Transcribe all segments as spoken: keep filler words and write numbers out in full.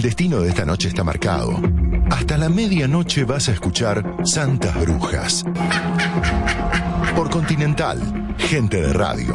El destino de esta noche está marcado. Hasta la medianoche vas a escuchar Santas Brujas. Por Continental, gente de radio.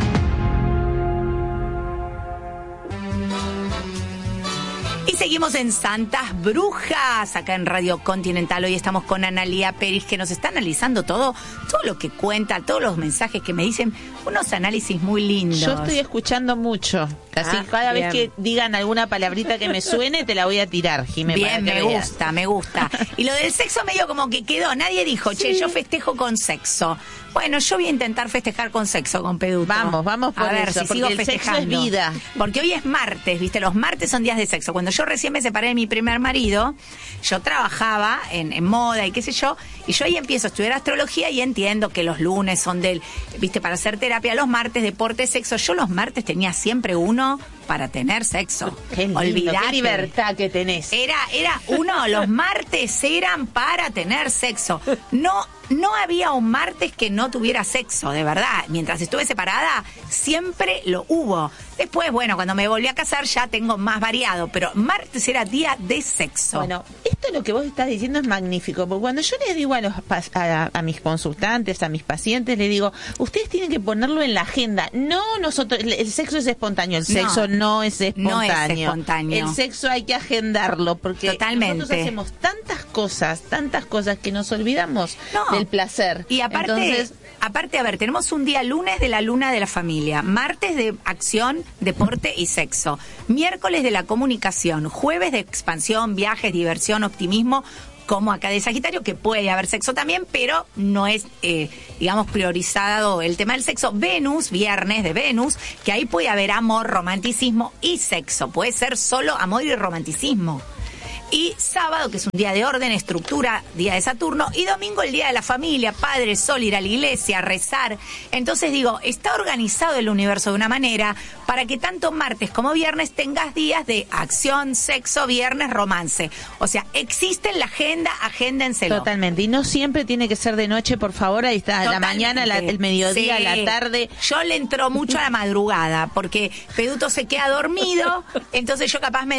Y seguimos en Santas Brujas, acá en Radio Continental. Hoy estamos con Analía Peris, que nos está analizando todo, todo lo que cuenta, todos los mensajes que me dicen, unos análisis muy lindos. Yo estoy escuchando mucho, así Ah, cada bien. vez que digan alguna palabrita que me suene, te la voy a tirar, Jimé. Bien, me gusta, me gusta. Y lo del sexo medio como que quedó, nadie dijo, che, yo festejo con sexo. Bueno, yo voy a intentar festejar con sexo, con Peduto. Vamos, vamos por a ver, eso, si porque sigo el sexo festejando. es vida. Porque hoy es martes, ¿viste? Los martes son días de sexo. Cuando yo recién me separé de mi primer marido, yo trabajaba en, en moda y qué sé yo, y yo ahí empiezo a estudiar astrología y entiendo que los lunes son del, ¿viste? Para hacer terapia, los martes deporte, sexo. Yo los martes tenía siempre uno para tener sexo. Qué lindo, Olvidate. qué libertad que tenés. Era, era uno, los martes eran para tener sexo. No, no había un martes que no tuviera sexo, de verdad. Mientras estuve separada, siempre lo hubo. Después, bueno, cuando me volví a casar ya tengo más variado, pero martes era día de sexo. Bueno, esto lo que vos estás diciendo es magnífico, porque cuando yo les digo a, los, pas- a, a mis consultantes, a mis pacientes, les digo, ustedes tienen que ponerlo en la agenda. No nosotros, el, el sexo es espontáneo, el sexo no, no es espontáneo. No es espontáneo. El sexo hay que agendarlo, porque Totalmente. nosotros hacemos tantas cosas, tantas cosas que nos olvidamos No. del placer. Y aparte, Entonces, aparte, a ver, tenemos un día lunes de la luna de la familia, martes de acción, deporte y sexo, miércoles de la comunicación, jueves de expansión, viajes, diversión, optimismo, como acá de Sagitario, que puede haber sexo también, pero no es, eh, digamos, priorizado el tema del sexo. Venus, viernes de Venus, que ahí puede haber amor, romanticismo y sexo. Puede ser solo amor y romanticismo. Y sábado, que es un día de orden, estructura, día de Saturno, y domingo el día de la familia, Padre Sol, ir a la iglesia, rezar. Entonces digo, está organizado el universo de una manera para que tanto martes como viernes tengas días de acción, sexo, viernes, romance. O sea, existe en la agenda, agéndenselo. totalmente. Y no siempre tiene que ser de noche, por favor. Ahí está, la Totalmente. mañana, la- el mediodía, Sí. la tarde. Yo le entró mucho a la madrugada, porque Peduto se queda dormido, entonces yo capaz me